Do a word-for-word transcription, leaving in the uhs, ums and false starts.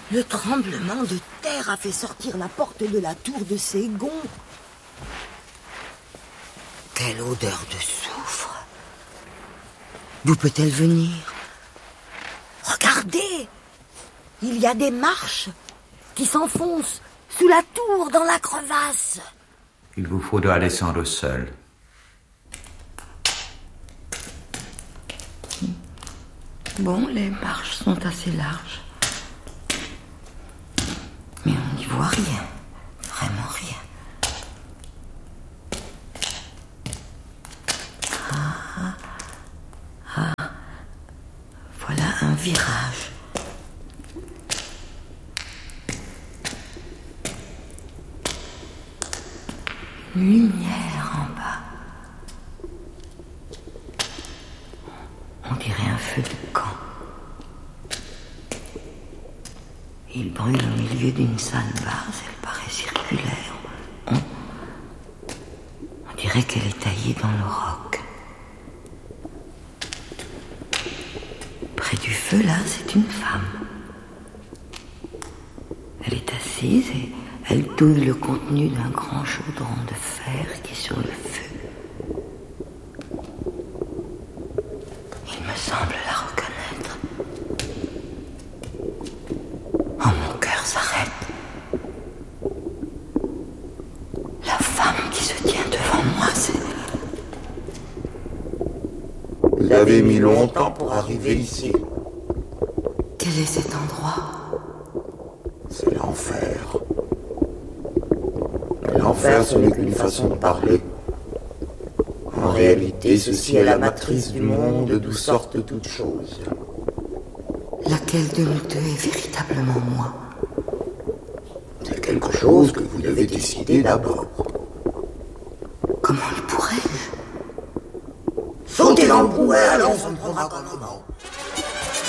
Le tremblement de terre a fait sortir la porte de la tour de ses gonds. Quelle odeur de soufre! D'où peut-elle venir? Regardez! Il y a des marches qui s'enfoncent sous la tour, dans la crevasse. Il vous faudra descendre seul. Bon, les marches sont assez larges. Mais on n'y voit rien. Vraiment rien. Ah, ah, voilà un virage. Lumière en bas. On dirait un feu de camp. Il brûle au milieu d'une salle basse. Elle paraît circulaire. On, on dirait qu'elle est taillée dans le roc. Près du feu, là, c'est une femme. Elle est assise et elle touille le contenu d'un grand chaudron de fer qui est sur le feu. Il me semble la reconnaître. Oh, mon cœur s'arrête. La femme qui se tient devant moi, c'est... Vous avez mis longtemps pour arriver ici. Quel est cet endroit? C'est l'enfer. Mais l'enfer, ce n'est qu'une façon de parler. En réalité, ceci est la matrice du monde d'où sortent toutes choses. Laquelle de nous deux est véritablement moi? C'est quelque chose que vous devez décider d'abord. Comment le pourrais-je? Sautez dans le brouet, alors on se prendra comme un moment.